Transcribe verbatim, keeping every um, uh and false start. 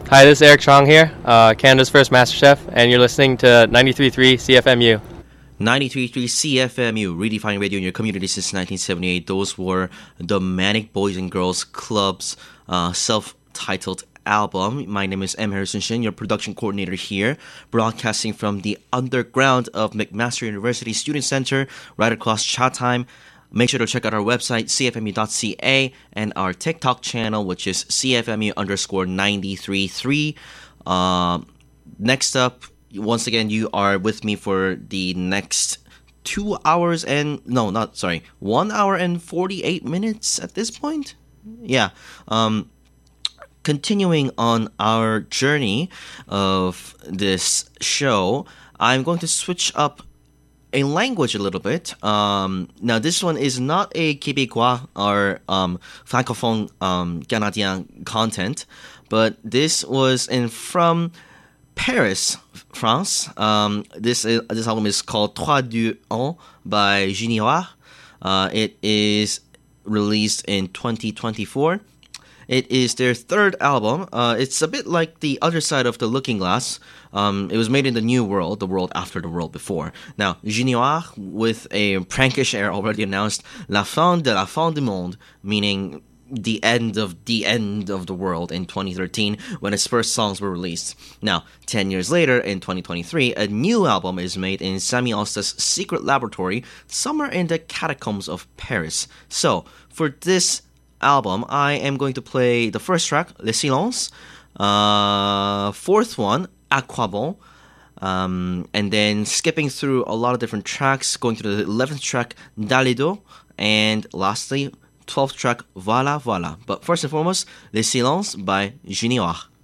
Hi, this is Eric Chong here, uh, Canada's first MasterChef, and you're listening to ninety-three point three C F M U. ninety-three point three C F M U, redefining radio in your community since nineteen seventy-eight. Those were the Manic Boys and Girls Club's uh, self-titled album. My name is M. Harrison Shin, your production coordinator here, broadcasting from the underground of McMaster University Student Center, right across Chatime. Make sure to check out our website, c f m u dot c a, and our TikTok channel, which is C F M U underscore ninety-three point three. Uh, next up, once again, you are with me for the next two hours and... No, not, sorry, one hour and forty-eight minutes at this point? Yeah. Um, continuing on our journey of this show, I'm going to switch up a language a little bit. Um, now, this one is not a Québécois or um, francophone um, Canadien content, but this was in from Paris, France. Um, this is, this album is called Trois du Un by Junior. Uh, it is released in twenty twenty-four. It is their third album. Uh, it's a bit like The Other Side of the Looking Glass. Um, it was made in the new world, the world after the world before. Now, Junior, with a prankish air, already announced La fin de la fin du monde, meaning the end of the end of the world in twenty thirteen, when his first songs were released. Now, ten years later, in twenty twenty-three, a new album is made in Sami Osta's secret laboratory, somewhere in the catacombs of Paris. So, for this album, I am going to play the first track, Le Silence, uh, fourth one, À quoi bon, um, and then skipping through a lot of different tracks, going to the eleventh track, Dans les dos, and lastly, twelfth track, Voilà Voilà. But first and foremost, Le Silence by Junior.